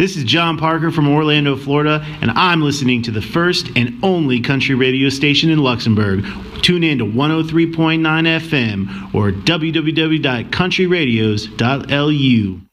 This is John Parker from Orlando, Florida, and I'm listening to the first and only country radio station in Luxembourg. Tune in to 103.9 FM or www.countryradios.lu.